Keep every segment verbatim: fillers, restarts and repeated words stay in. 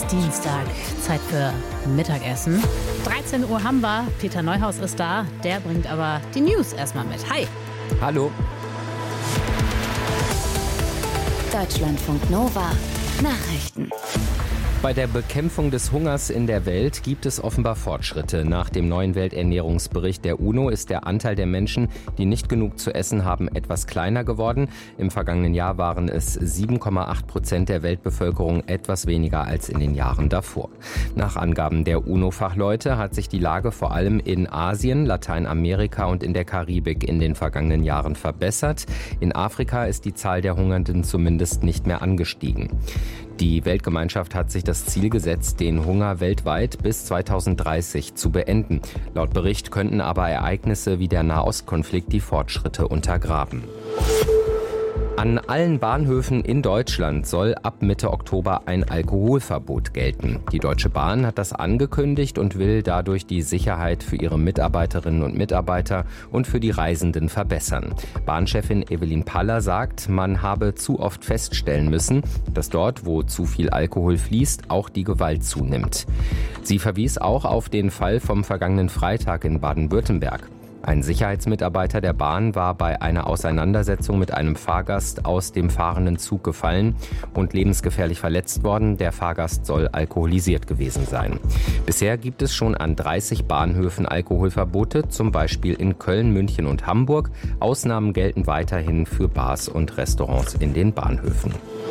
Dienstag, Zeit für Mittagessen. dreizehn Uhr haben wir. Peter Neuhaus ist da. Der bringt aber die News erstmal mit. Hi. Hallo. Deutschlandfunk Nova. Nachrichten. Bei der Bekämpfung des Hungers in der Welt gibt es offenbar Fortschritte. Nach dem neuen Welternährungsbericht der UNO ist der Anteil der Menschen, die nicht genug zu essen haben, etwas kleiner geworden. Im vergangenen Jahr waren es sieben Komma acht Prozent der Weltbevölkerung, etwas weniger als in den Jahren davor. Nach Angaben der UNO-Fachleute hat sich die Lage vor allem in Asien, Lateinamerika und in der Karibik in den vergangenen Jahren verbessert. In Afrika ist die Zahl der Hungernden zumindest nicht mehr angestiegen. Die Weltgemeinschaft hat sich das Ziel gesetzt, den Hunger weltweit bis zweitausenddreißig zu beenden. Laut Bericht könnten aber Ereignisse wie der Nahostkonflikt die Fortschritte untergraben. An allen Bahnhöfen in Deutschland soll ab Mitte Oktober ein Alkoholverbot gelten. Die Deutsche Bahn hat das angekündigt und will dadurch die Sicherheit für ihre Mitarbeiterinnen und Mitarbeiter und für die Reisenden verbessern. Bahnchefin Evelyn Paller sagt, man habe zu oft feststellen müssen, dass dort, wo zu viel Alkohol fließt, auch die Gewalt zunimmt. Sie verwies auch auf den Fall vom vergangenen Freitag in Baden-Württemberg. Ein Sicherheitsmitarbeiter der Bahn war bei einer Auseinandersetzung mit einem Fahrgast aus dem fahrenden Zug gefallen und lebensgefährlich verletzt worden. Der Fahrgast soll alkoholisiert gewesen sein. Bisher gibt es schon an dreißig Bahnhöfen Alkoholverbote, zum Beispiel in Köln, München und Hamburg. Ausnahmen gelten weiterhin für Bars und Restaurants in den Bahnhöfen.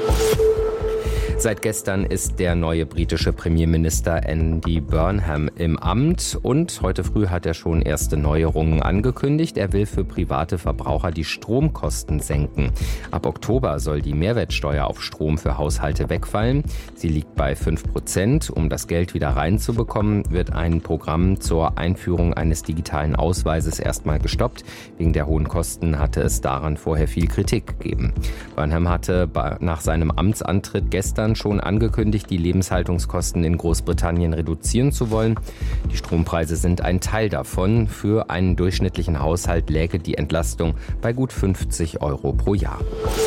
Seit gestern ist der neue britische Premierminister Andy Burnham im Amt und heute früh hat er schon erste Neuerungen angekündigt. Er will für private Verbraucher die Stromkosten senken. Ab Oktober soll die Mehrwertsteuer auf Strom für Haushalte wegfallen. Sie liegt bei fünf Prozent. Um das Geld wieder reinzubekommen, wird ein Programm zur Einführung eines digitalen Ausweises erstmal gestoppt. Wegen der hohen Kosten hatte es daran vorher viel Kritik gegeben. Burnham hatte nach seinem Amtsantritt gestern schon angekündigt, die Lebenshaltungskosten in Großbritannien reduzieren zu wollen. Die Strompreise sind ein Teil davon. Für einen durchschnittlichen Haushalt läge die Entlastung bei gut fünfzig Euro pro Jahr.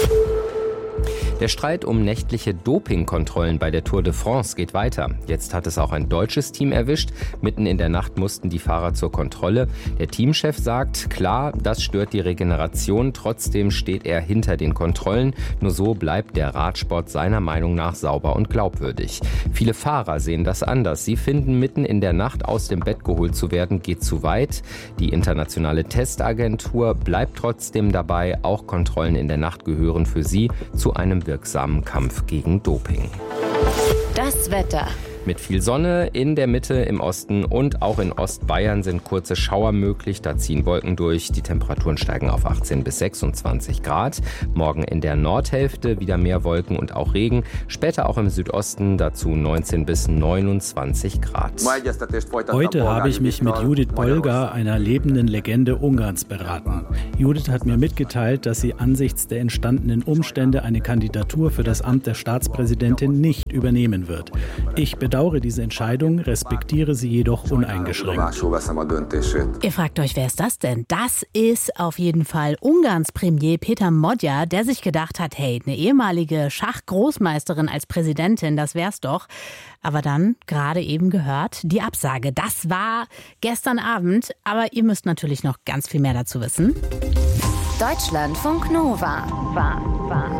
Der Streit um nächtliche Dopingkontrollen bei der Tour de France geht weiter. Jetzt hat es auch ein deutsches Team erwischt. Mitten in der Nacht mussten die Fahrer zur Kontrolle. Der Teamchef sagt, klar, das stört die Regeneration. Trotzdem steht er hinter den Kontrollen. Nur so bleibt der Radsport seiner Meinung nach sauber und glaubwürdig. Viele Fahrer sehen das anders. Sie finden, mitten in der Nacht aus dem Bett geholt zu werden, geht zu weit. Die internationale Testagentur bleibt trotzdem dabei. Auch Kontrollen in der Nacht gehören für sie zu einem wirksamen Kampf gegen Doping. Das Wetter. Mit viel Sonne in der Mitte, im Osten und auch in Ostbayern sind kurze Schauer möglich. Da ziehen Wolken durch. Die Temperaturen steigen auf achtzehn bis sechsundzwanzig Grad. Morgen in der Nordhälfte wieder mehr Wolken und auch Regen. Später auch im Südosten dazu neunzehn bis neunundzwanzig Grad. Heute habe ich mich mit Judith Polgar, einer lebenden Legende Ungarns, beraten. Judith hat mir mitgeteilt, dass sie angesichts der entstandenen Umstände eine Kandidatur für das Amt der Staatspräsidentin nicht übernehmen wird. Ich bedauere diese Entscheidung, respektiere sie jedoch uneingeschränkt. Ihr fragt euch, wer ist das denn? Das ist auf jeden Fall Ungarns Premier Peter Magyar, der sich gedacht hat, hey, eine ehemalige Schachgroßmeisterin als Präsidentin, das wär's doch. Aber dann, gerade eben gehört, die Absage. Das war gestern Abend, aber ihr müsst natürlich noch ganz viel mehr dazu wissen. Deutschlandfunk Nova. War, war.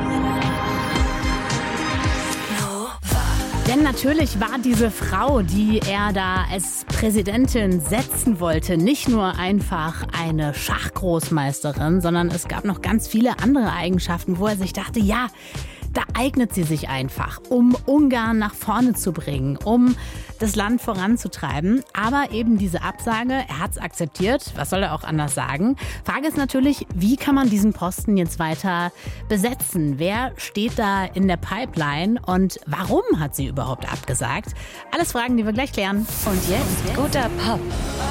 Denn natürlich war diese Frau, die er da als Präsidentin setzen wollte, nicht nur einfach eine Schachgroßmeisterin, sondern es gab noch ganz viele andere Eigenschaften, wo er sich dachte, ja, da eignet sie sich einfach, um Ungarn nach vorne zu bringen, um das Land voranzutreiben. Aber eben diese Absage, er hat es akzeptiert, was soll er auch anders sagen? Frage ist natürlich, wie kann man diesen Posten jetzt weiter besetzen? Wer steht da in der Pipeline und warum hat sie überhaupt abgesagt? Alles Fragen, die wir gleich klären. Und jetzt guter Pop.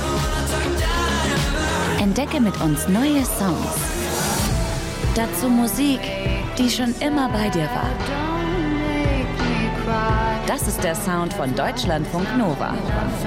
Entdecke mit uns neue Songs. Dazu Musik, die schon immer bei dir war. Das ist der Sound von Deutschlandfunk Nova.